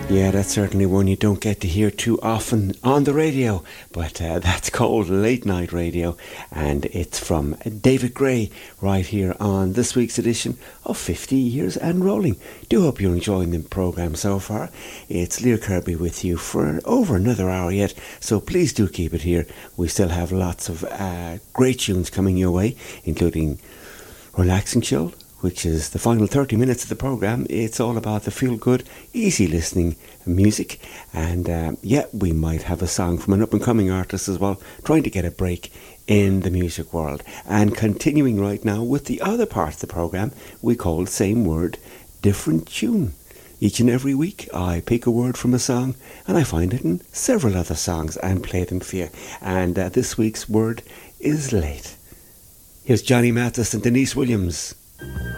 Yeah, that's certainly one you don't get to hear too often on the radio, but that's called Late Night Radio, and it's from David Gray right here on this week's edition of 50 Years and Rolling. Do hope you're enjoying the programme so far. It's Lear Kirby with you for over another hour yet, so please do keep it here. We still have lots of great tunes coming your way, including Relaxing Show, which is the final 30 minutes of the programme. It's all about the feel-good, easy listening music. And we might have a song from an up-and-coming artist as well, trying to get a break in the music world. And continuing right now with the other part of the programme, we call Same Word, Different Tune. Each and every week, I pick a word from a song, and I find it in several other songs and play them for you. And this week's word is late. Here's Johnny Mathis and Denise Williams.